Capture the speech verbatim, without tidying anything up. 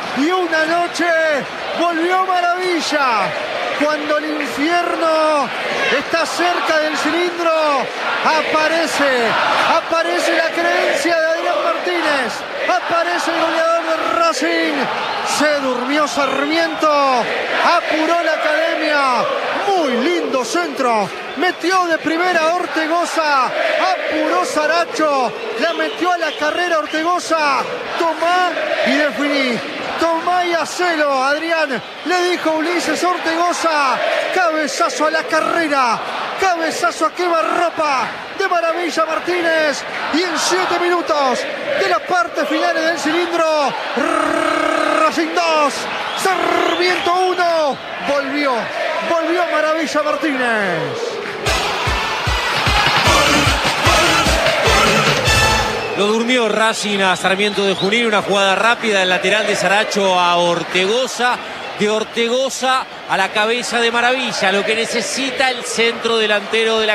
y una noche volvió Maravilla. Cuando el infierno está cerca del cilindro, aparece, aparece la creencia de Adrián Martínez, aparece el goleador de Racing. Se durmió Sarmiento, apuró la Academia, muy lindo centro, metió de primera Ortegoza, apuró Saracho, la metió a la carrera Ortegoza, tomá y definí. Tomá y hacelo, Adrián, le dijo Ulises Ortegoza. Cabezazo a la carrera, cabezazo a quemarropa de Maravilla Martínez. Y en siete minutos de las partes finales del cilindro, Racing dos, Sarmiento uno. Volvió, volvió Maravilla Martínez. Lo durmió Racing a Sarmiento de Junín, una jugada rápida del lateral de Saracho a Ortegoza, de Ortegoza a la cabeza de Maravilla, lo que necesita el centro delantero de la